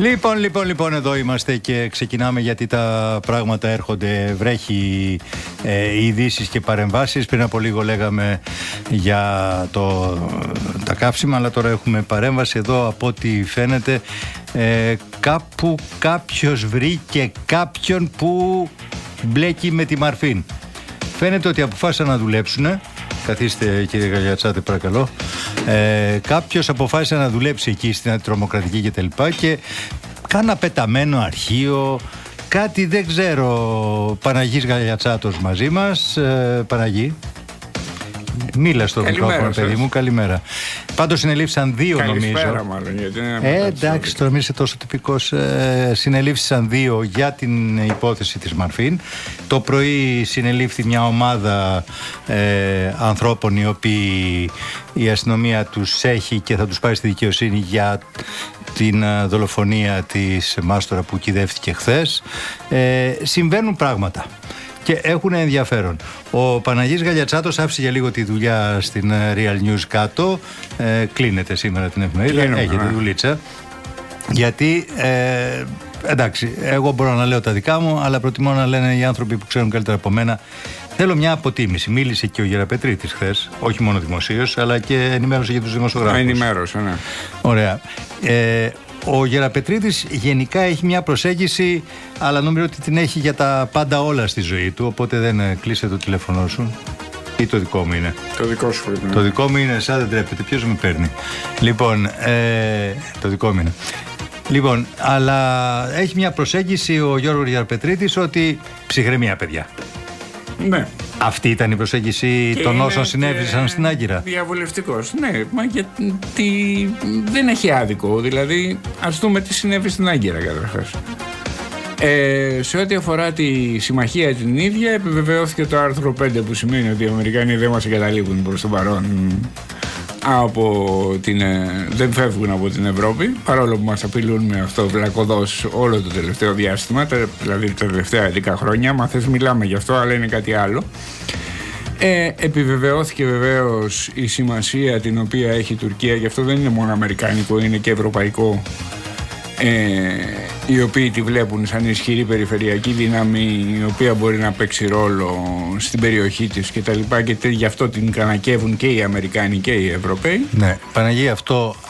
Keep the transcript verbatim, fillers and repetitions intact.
Λοιπόν, λοιπόν, λοιπόν, εδώ είμαστε και ξεκινάμε γιατί τα πράγματα έρχονται, βρέχει ε, ειδήσεις και παρεμβάσεις. Πριν από λίγο λέγαμε για το, τα καύσιμα, αλλά τώρα έχουμε παρέμβαση εδώ. Από ό,τι φαίνεται ε, κάπου κάποιος βρήκε κάποιον που μπλέκει με τη Μαρφίν. Φαίνεται ότι αποφάσισαν να δουλέψουν. Καθίστε κύριε Γαλιατσάτε παρακαλώ. ε, Κάποιος αποφάσισε να δουλέψει εκεί στην αντιτρομοκρατική και τα λοιπά και κάνα πεταμένο αρχείο, κάτι δεν ξέρω. Παναγής Γαλιατσάτος μαζί μας. ε, Παναγή, μίλα στο μικρόφωνο παιδί μου, καλημέρα. Πάντως συνελήφθησαν δύο Καλησπέρα, νομίζω μάλλον, γιατί είναι ε, εντάξει τώρα μην είσαι τόσο τυπικός. ε, Συνελήφθησαν δύο για την υπόθεση της Μαρφίν. Το πρωί συνελήφθη μια ομάδα ε, ανθρώπων οι οποίοι η αστυνομία τους έχει και θα τους πάρει στη δικαιοσύνη για την ε, δολοφονία της Μάστορα που κυδεύτηκε χθες. ε, Συμβαίνουν πράγματα και έχουν ενδιαφέρον. Ο Παναγής Γαλιατσάτος άφησε για λίγο τη δουλειά στην Real News κάτω. ε, Κλείνεται σήμερα την εφημερίδα. Κλείνουμε, έχετε ναι. δουλίτσα. Γιατί ε, εντάξει, εγώ μπορώ να λέω τα δικά μου, αλλά προτιμώ να λένε οι άνθρωποι που ξέρουν καλύτερα από μένα. Θέλω μια αποτίμηση. Μίλησε και ο Γεραπετρίτης χθες, όχι μόνο δημοσίως, αλλά και ενημέρωσε για τους δημοσιογράφους. Ενημέρωσε, ναι. Ωραία. Ε, ο Γεραπετρίτης γενικά έχει μια προσέγγιση, αλλά νομίζω ότι την έχει για τα πάντα όλα στη ζωή του, οπότε δεν ε, κλείσε το τηλέφωνο σου. Ή το δικό μου είναι. Το δικό σου πρέπει. Το δικό μου είναι, σαν δεν τρέπεται. Ποιος με παίρνει. Λοιπόν, ε, το δικό μου είναι. Λοιπόν, αλλά έχει μια προσέγγιση ο Γιώργος Γεραπετρίτης ότι ψυχραιμία, παιδιά. Ναι. Αυτή ήταν η προσέγγιση Και των είναι όσων και συνέβησαν στην Άγκυρα. Διαβουλευτικός. Ναι, μα γιατί δεν έχει άδικο. Δηλαδή, ας δούμε τι συνέβη στην Άγκυρα καταρχάς. Ε, σε ό,τι αφορά τη συμμαχία την ίδια, επιβεβαιώθηκε το άρθρο πέντε που σημαίνει ότι οι Αμερικανοί δεν μας εγκαταλείπουν προς το παρόν από την, δεν φεύγουν από την Ευρώπη, παρόλο που μας απειλούν με αυτό βλακωδώς όλο το τελευταίο διάστημα, δηλαδή τα τελευταία έντεκα χρόνια. Μα θες μιλάμε γι' αυτό, αλλά είναι κάτι άλλο. Ε, επιβεβαιώθηκε βεβαίως η σημασία την οποία έχει η Τουρκία, και αυτό δεν είναι μόνο αμερικάνικο, είναι και ευρωπαϊκό, ε, οι οποίοι τη βλέπουν σαν ισχυρή περιφερειακή δύναμη η οποία μπορεί να παίξει ρόλο στην περιοχή της και τα λοιπά, και γι' αυτό την κανακεύουν και οι Αμερικάνοι και οι Ευρωπαίοι. Ναι, Παναγία, αυτό